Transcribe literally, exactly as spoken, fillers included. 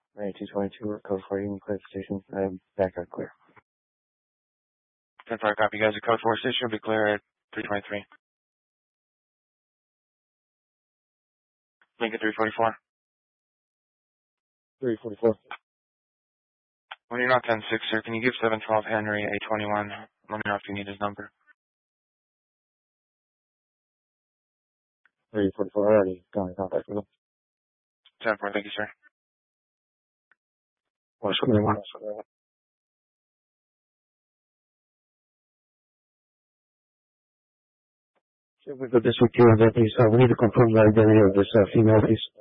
ninety-two twenty-two, code four, Union clarification. I'm back on clear. ten five, copy, guys. The code four station will be clear at three twenty-three. Lincoln three forty-four. three forty-four. When you're not ten six, sir, can you give seven twelve Henry A twenty-one? Let me know if you need his number. three forty-four, I already got in contact with him. ten four, thank you, sir. One second, one second. If we could just with you, please, uh, we need to confirm the identity of this uh, female, please.